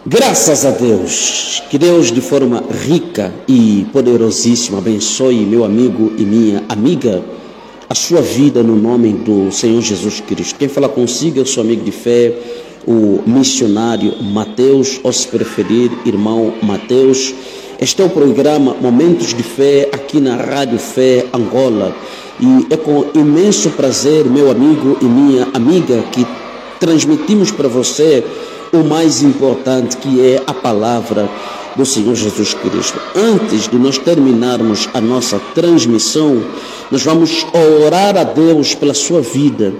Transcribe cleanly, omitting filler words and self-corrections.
Graças a Deus, que Deus de forma rica e poderosíssima abençoe meu amigo e minha amiga, a sua vida no nome do Senhor Jesus Cristo. Quem fala consigo é o seu amigo de fé, o missionário Mateus, ou se preferir, irmão Mateus. Este é o programa Momentos de Fé aqui na Rádio Fé Angola e é com imenso prazer, meu amigo e minha amiga, que transmitimos para você o mais importante, que é a palavra do Senhor Jesus Cristo. Antes de nós terminarmos a nossa transmissão, nós vamos orar a Deus pela sua vida,